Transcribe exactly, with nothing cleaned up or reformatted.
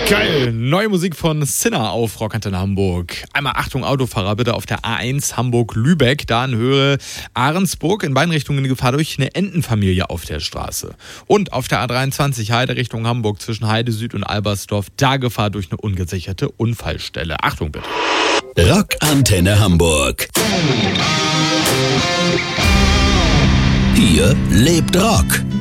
Geil, neue Musik von Sinner auf Rockantenne Hamburg. Einmal Achtung Autofahrer bitte auf der A eins Hamburg-Lübeck, da in Höhe Ahrensburg in beiden Richtungen die Gefahr durch eine Entenfamilie auf der Straße. Und auf der A dreiundzwanzig Heide Richtung Hamburg zwischen Heide Süd und Albersdorf, da Gefahr durch eine ungesicherte Unfallstelle. Achtung bitte. Rockantenne Hamburg. Hier lebt Rock.